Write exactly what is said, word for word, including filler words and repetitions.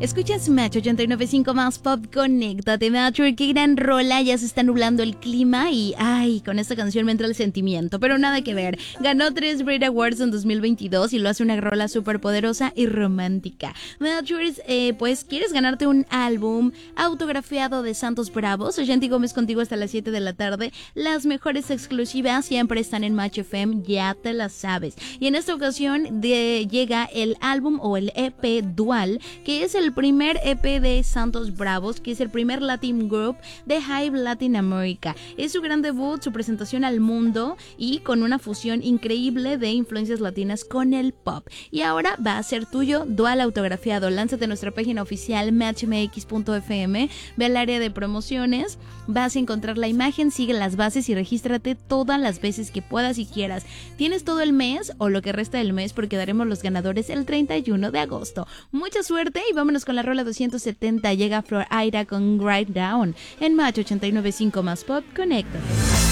Escuchas Match ochenta y nueve punto cinco más Pop, conéctate, Matcher. Qué gran rola, ya se está nublando el clima y ay, con esta canción me entra el sentimiento, pero nada que ver. Ganó tres Brit Awards en dos mil veintidós y lo hace una rola súper poderosa y romántica. Matchers, eh, pues quieres ganarte un álbum autografiado de Santos Bravos. Oyanti Gómez contigo hasta las siete de la tarde. Las mejores exclusivas siempre están en Match F M, ya te las sabes. Y en esta ocasión de, llega el álbum o el E P Dual, que es el primer E P de Santos Bravos, que es el primer Latin Group de Hype Latin America. Es su gran debut, su presentación al mundo y con una fusión increíble de influencias latinas con el pop. Y ahora va a ser tuyo, Dual autografiado. Lánzate a nuestra página oficial match m x punto f m, ve al área de promociones, vas a encontrar la imagen, sigue las bases y regístrate todas las veces que puedas y quieras. Tienes todo el mes o lo que resta del mes porque daremos los ganadores el treinta y uno de agosto. Mucha suerte y vámonos con la rola doscientos setenta. Llega Flor Aira con Grind Down en Match ochenta y nueve punto cinco más Pop. Conecta.